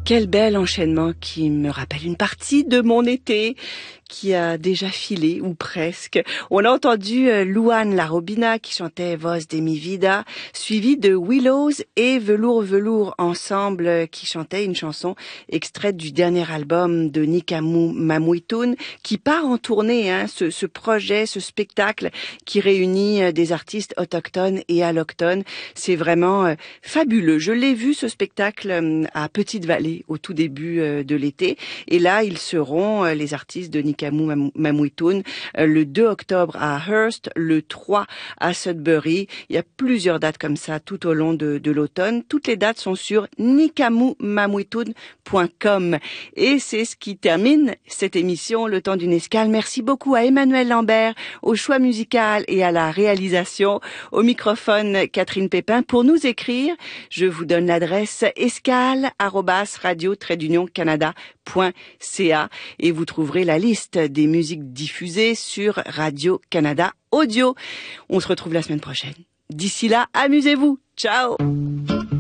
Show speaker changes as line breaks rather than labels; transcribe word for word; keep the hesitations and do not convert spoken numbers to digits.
Quel bel enchaînement qui me rappelle une partie de mon été qui a déjà filé, ou presque. On a entendu euh, Luan La Robina qui chantait Voz de mi vida, suivi de Willows et Velours Velours ensemble euh, qui chantait une chanson extraite du dernier album de Nikamu Mamuitun qui part en tournée, hein, ce, ce projet, ce spectacle qui réunit euh, des artistes autochtones et allochtones. C'est vraiment euh, fabuleux. Je l'ai vu ce spectacle euh, à Petite-Vallée au tout début euh, de l'été et là ils seront, euh, les artistes de Nikamu Mamuitun, le deux octobre à Hearst, le trois à Sudbury. Il y a plusieurs dates comme ça tout au long de, de l'automne. Toutes les dates sont sur nikamu mamuitun point com. Et c'est ce qui termine cette émission, Le Temps d'une Escale. Merci beaucoup à Emmanuel Lambert, au choix musical et à la réalisation. Au microphone, Catherine Pépin. Pour nous écrire, je vous donne l'adresse escale arobase radio trait d'union canada point c a et vous trouverez la liste des musiques diffusées sur Radio-Canada Audio. On se retrouve la semaine prochaine. D'ici là, amusez-vous. Ciao!